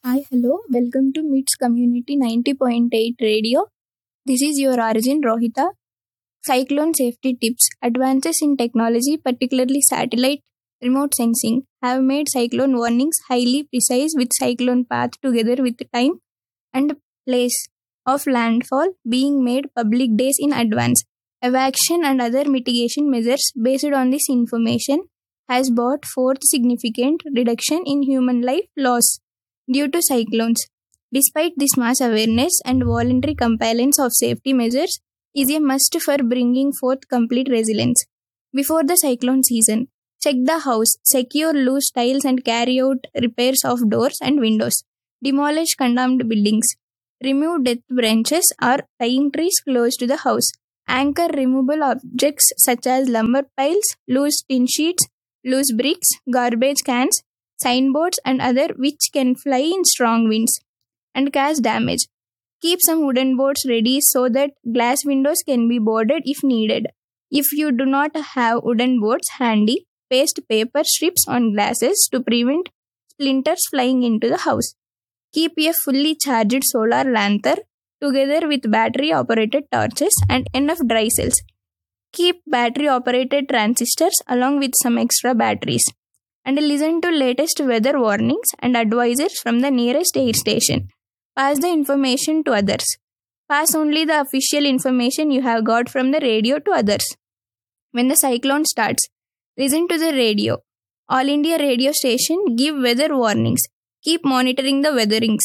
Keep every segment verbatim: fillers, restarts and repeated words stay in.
Hi, hello. Welcome to MITS Community ninety point eight Radio. This is your Arjun Rohita. Cyclone safety tips. Advances in technology, particularly satellite remote sensing, have made cyclone warnings highly precise with cyclone path together with time and place of landfall being made public days in advance. Evacuation and other mitigation measures based on this information has brought forth significant reduction in human life loss due to cyclones. Despite this mass awareness and voluntary compliance of safety measures is a must for bringing forth complete resilience. Before the cyclone season, check the house, secure loose tiles and carry out repairs of doors and windows. Demolish condemned buildings. Remove dead branches or dying trees close to the house. Anchor removable objects such as lumber piles, loose tin sheets, loose bricks, garbage cans, signboards and other which can fly in strong winds and cause damage. Keep some wooden boards ready so that glass windows can be boarded if needed. If you do not have wooden boards handy, paste paper strips on glasses to prevent splinters flying into the house. Keep a fully charged solar lantern together with battery operated torches and enough dry cells. Keep battery operated transistors along with some extra batteries. And listen to latest weather warnings and advices from the nearest air station. Pass the information to others. Pass only the official information you have got from the radio to others. When the cyclone starts, listen to the radio. All India radio station give weather warnings. Keep monitoring the weatherings.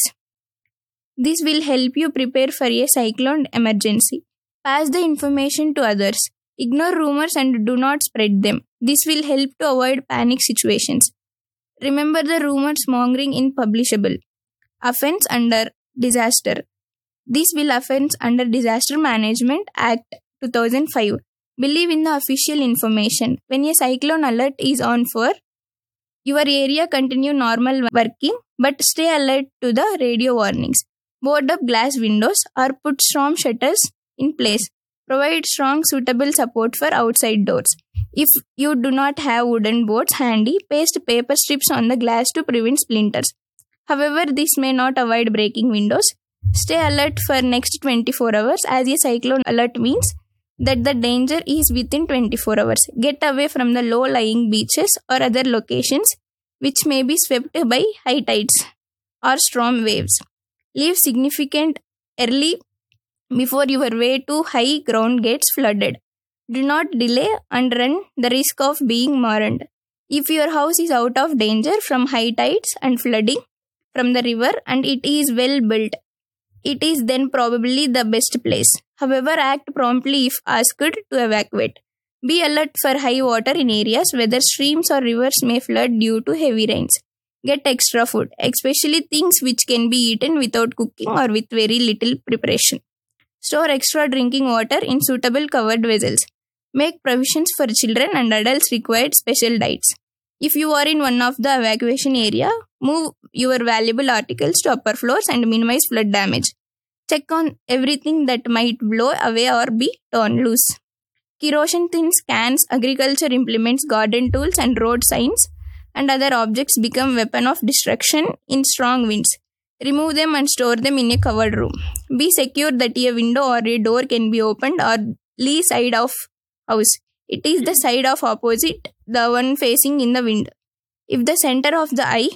This will help you prepare for a cyclone emergency. Pass the information to others. Ignore rumors and do not spread them. This will help to avoid panic situations. Remember the rumors mongering in publishable. Offense under disaster. This will offense under Disaster Management Act two thousand five. Believe in the official information. When a cyclone alert is on for your area, continue normal working but stay alert to the radio warnings. Board up glass windows or put storm shutters in place. Provide strong suitable support for outside doors. If you do not have wooden boards handy, paste paper strips on the glass to prevent splinters. However, this may not avoid breaking windows. Stay alert for next twenty-four hours as a cyclone alert means that the danger is within twenty-four hours. Get away from the low-lying beaches or other locations which may be swept by high tides or storm waves. Leave significant early before your way to high ground gets flooded. Do not delay and run the risk of being marooned. If your house is out of danger from high tides and flooding from the river and it is well built, it is then probably the best place. However, act promptly if asked to evacuate. Be alert for high water in areas whether streams or rivers may flood due to heavy rains. Get extra food, especially things which can be eaten without cooking or with very little preparation. Store extra drinking water in suitable covered vessels. Make provisions for children and adults required special diets. If you are in one of the evacuation area, move your valuable articles to upper floors and minimize flood damage. Check on everything that might blow away or be torn loose. Kerosene tins, cans, agriculture implements, garden tools and road signs and other objects become weapon of destruction in strong winds. Remove them and store them in a covered room. Be secure that a window or a door can be opened or lee side of house. It is the side of opposite, the one facing in the wind. If the center of the eye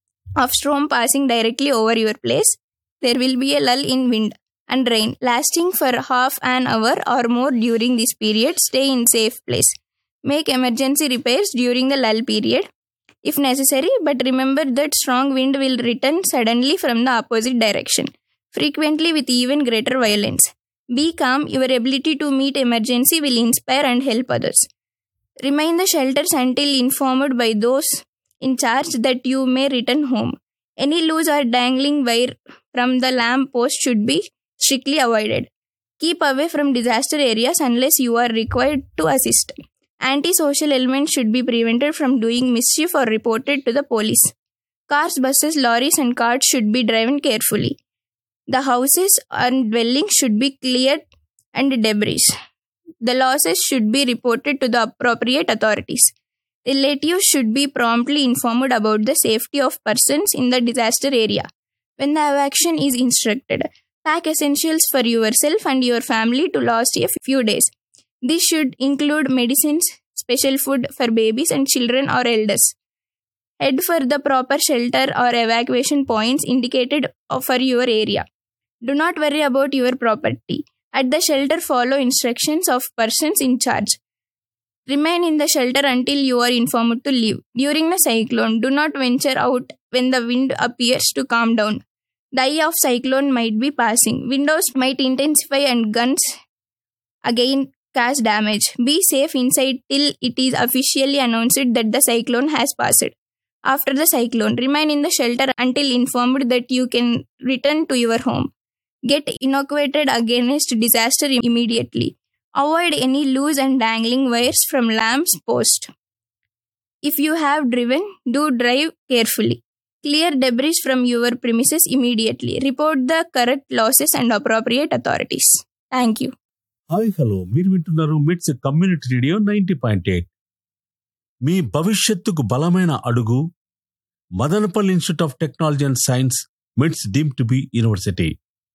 of storm passing directly over your place, there will be a lull in wind and rain lasting for half an hour or more during this period. Stay in safe place. Make emergency repairs during the lull period if necessary, but remember that strong wind will return suddenly from the opposite direction, frequently with even greater violence. Be calm, your ability to meet emergency will inspire and help others. Remain the shelters until informed by those in charge that you may return home. Any loose or dangling wire from the lamp post should be strictly avoided. Keep away from disaster areas unless you are required to assist. Anti-social elements should be prevented from doing mischief or reported to the police. Cars, buses, lorries and carts should be driven carefully. The houses and dwellings should be cleared and debris. The losses should be reported to the appropriate authorities. Relatives should be promptly informed about the safety of persons in the disaster area. when the evacuation is instructed. Pack essentials for yourself and your family to last a few days. This should include medicines, special food for babies and children or elders. Head for the proper shelter or evacuation points indicated for your area. Do not worry about your property. At the shelter, follow instructions of persons in charge. Remain in the shelter until you are informed to leave. During the cyclone, do not venture out when the wind appears to calm down. The eye of cyclone might be passing. Windows might intensify and guns again cause damage. Be safe inside till it is officially announced that the cyclone has passed. After the cyclone, remain in the shelter until informed that you can return to your home. Get inoculated against disaster immediately. Avoid any loose and dangling wires from lamps post. If you have driven, do drive carefully. Clear debris from your premises immediately. Report the correct losses and appropriate authorities. Thank you. Hi hello, మీరు వింటున్నారు మిట్స్ community radio ninety point eight. మీ భవిష్యత్తుకు బలమైన అడుగు Madanapalle institute of technology and science, మిట్స్ deemed to be university.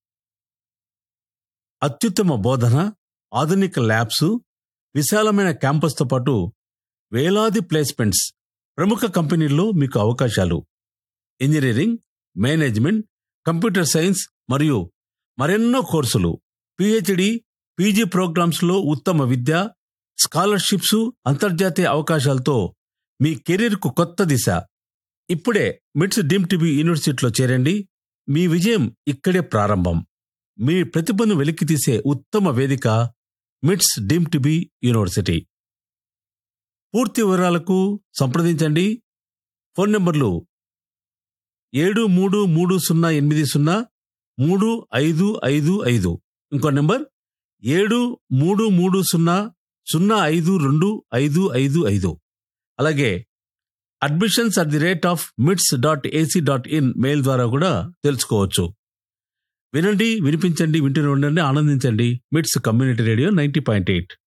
అత్యుత్తమ బోధన, ఆధునిక ల్యాబ్స్, విశాలమైన క్యాంపస్తో పాటు వేలాది ప్లేస్మెంట్స్, ప్రముఖ కంపెనీల్లో మీకు అవకాశాలు. ఇంజనీరింగ్, మేనేజ్మెంట్, కంప్యూటర్ సైన్స్ మరియు మరెన్నో కోర్సులు, పిహెచ్డి, పీజీ ప్రోగ్రామ్స్లో ఉత్తమ విద్య, స్కాలర్షిప్స్, అంతర్జాతీయ అవకాశాలతో మీ కెరీర్కు కొత్త దిశ. ఇప్పుడే మిట్స్ డీమ్డ్ టు బి యూనివర్సిటీలో చేరండి. మీ విజయం ఇక్కడే ప్రారంభం. మీ ప్రతిభను వెలికితీసే ఉత్తమ వేదిక మిట్స్ డీమ్డ్ టు బి యూనివర్సిటీ. పూర్తి వివరాలకు సంప్రదించండి. ఫోన్ నంబర్లు ఏడు మూడు మూడు సున్నా ఎనిమిది సున్నా మూడు ఐదు ఐదు ఐదు, ఇంకో నెంబర్ ఏడు మూడు మూడు సున్నా సున్నా ఐదు రెండు ఐదు ఐదు ఐదు. అలాగే admissions at the rate of మిట్స్ dot AC dot in mail ద్వారా కూడా తెలుసుకోవచ్చు. వినండి, వినిపించండి, వింటూనే ఉండండి, ఆనందించండి. మిట్స్ community radio ninety point eight.